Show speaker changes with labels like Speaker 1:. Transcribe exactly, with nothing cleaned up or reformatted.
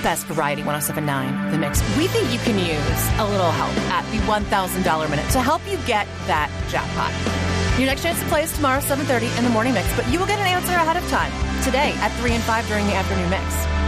Speaker 1: best variety one oh seven point nine, The Mix. We think you can use a little help at the one thousand dollars minute to help you get that jackpot. Your next chance to play is tomorrow, seven thirty in the morning mix, but you will get an answer ahead of time today at three and five during the afternoon mix.